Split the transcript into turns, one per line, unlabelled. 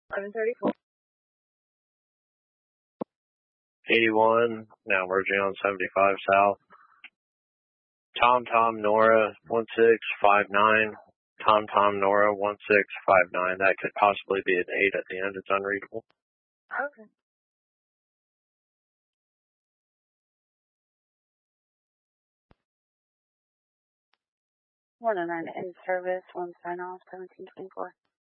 734.
81, now merging on 75 south. Tom Nora 1659. Tom Nora 1659. That could possibly be an 8 at the end. It's unreadable.
Okay. One and nine in service. One sign off. 1724.